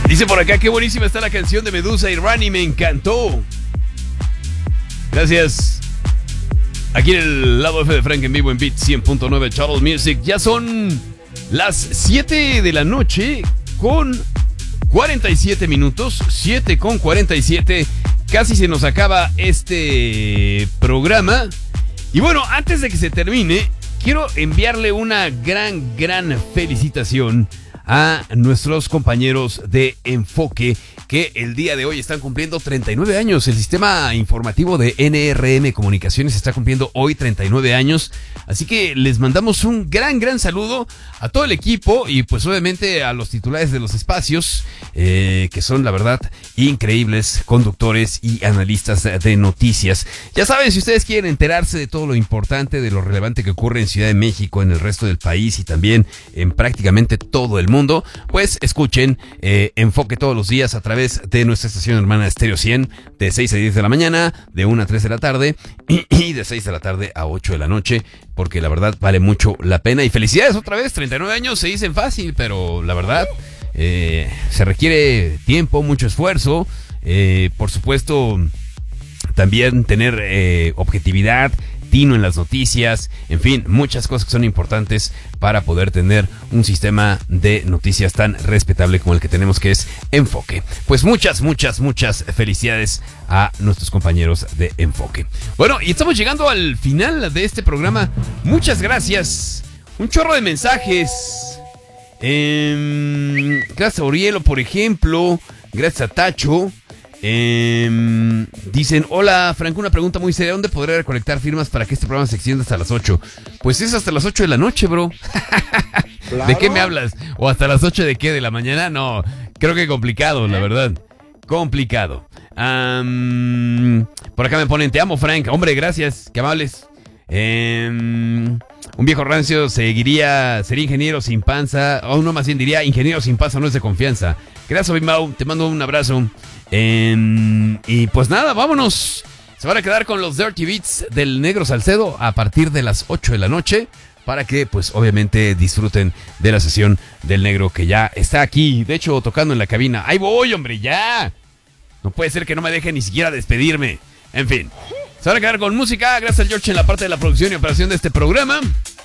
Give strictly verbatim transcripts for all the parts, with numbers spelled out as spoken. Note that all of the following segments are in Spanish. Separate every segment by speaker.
Speaker 1: Dice por acá, qué buenísima está la canción de Medusa y Rani, me encantó. Gracias. Aquí en el lado F de Frank en vivo en Beat cien punto nueve Total Music. Ya son las siete de la noche con cuarenta y siete minutos. siete con cuarenta y siete. Casi se nos acaba este programa. Y bueno, antes de que se termine, quiero enviarle una gran, gran felicitación a nuestros compañeros de Enfoque, que el día de hoy están cumpliendo treinta y nueve años. El sistema informativo de N R M Comunicaciones está cumpliendo hoy treinta y nueve años. Así que les mandamos un gran, gran saludo a todo el equipo y pues obviamente a los titulares de los espacios, eh, que son la verdad increíbles conductores y analistas de noticias. Ya saben, si ustedes quieren enterarse de todo lo importante, de lo relevante que ocurre en Ciudad de México, en el resto del país y también en prácticamente todo el mundo, pues escuchen eh, Enfoque todos los días a través de nuestra estación hermana Estéreo cien, de seis a diez de la mañana, de una a tres de la tarde y, y de seis de la tarde a ocho de la noche, porque la verdad vale mucho la pena. Y felicidades otra vez, treinta y nueve años se dicen fácil, pero la verdad eh, se requiere tiempo, mucho esfuerzo, eh, por supuesto también tener eh, objetividad, tino en las noticias, en fin, muchas cosas que son importantes para poder tener un sistema de noticias tan respetable como el que tenemos, que es Enfoque. Pues muchas, muchas, muchas felicidades a nuestros compañeros de Enfoque. Bueno, y estamos llegando al final de este programa. Muchas gracias. Un chorro de mensajes. Eh, gracias a Urielo, por ejemplo. Gracias a Tacho. Eh, dicen, hola Franco, una pregunta muy seria, ¿dónde podré recolectar firmas para que este programa se extienda hasta las ocho? Pues es hasta las ocho de la noche, bro. ¿Claro? ¿De qué me hablas? ¿O hasta las ocho de qué? ¿De la mañana? No, creo que complicado, la verdad. Complicado. um, Por acá me ponen, te amo Frank. Hombre, gracias, qué amables. Eh, un viejo rancio seguiría, sería ingeniero sin panza. O uno más bien diría, ingeniero sin panza no es de confianza. Gracias, Bimau, te mando un abrazo. Eh, y pues nada, vámonos. Se van a quedar con los Dirty Beats del Negro Salcedo a partir de las ocho de la noche, para que pues obviamente disfruten de la sesión del Negro, que ya está aquí, de hecho tocando en la cabina. ¡Ahí voy, hombre, ya! No puede ser que no me deje ni siquiera despedirme. En fin, se van a quedar con música. Gracias al George en la parte de la producción y operación de este programa.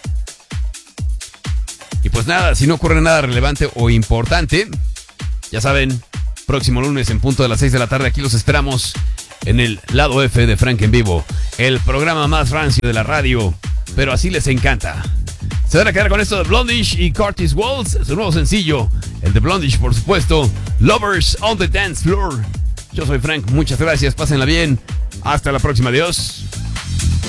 Speaker 1: Y pues nada, si no ocurre nada relevante o importante, ya saben, próximo lunes en punto de las seis de la tarde, aquí los esperamos en el lado F de Frank en vivo, el programa más rancio de la radio, pero así les encanta. Se van a quedar con esto de Blondish y Curtis Waltz, su nuevo sencillo, el de Blondish, por supuesto, Lovers on the Dance Floor. Yo soy Frank, muchas gracias, pásenla bien, hasta la próxima, adiós.